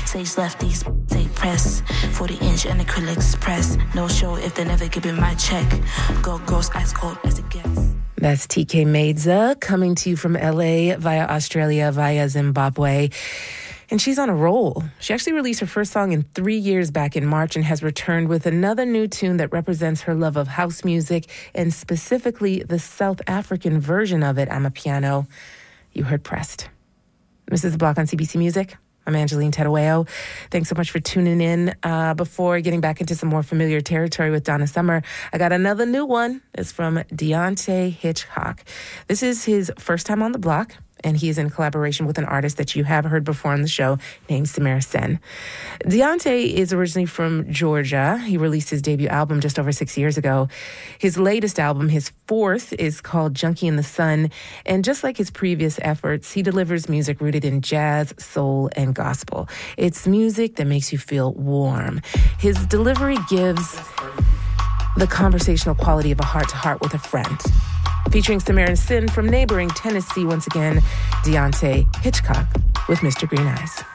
Stage lefties, they press. 40-inch and acrylics press. No show if they never giving my check. Go gross, ice cold as it gets. That's TK Maidza coming to you from LA via Australia, via Zimbabwe. And she's on a roll. She actually released her first song in 3 years back in March and has returned with another new tune that represents her love of house music and specifically the South African version of it, Amapiano. You heard Pressed. This is The Block on CBC Music. I'm Angeline Terueo. Thanks so much for tuning in. Before getting back into some more familiar territory with Donna Summer, I got another new one. It's from Deontay Hitchcock. This is his first time on the block, and he is in collaboration with an artist that you have heard before on the show named Samira Sen. Deontay is originally from Georgia. He released his debut album just over 6 years ago. His latest album, his fourth, is called Junkie in the Sun. And just like his previous efforts, he delivers music rooted in jazz, soul, and gospel. It's music that makes you feel warm. His delivery gives the conversational quality of a heart-to-heart with a friend. Featuring Samira Sen from neighboring Tennessee, once again, Deontay Hitchcock with Mr. Green Eyes.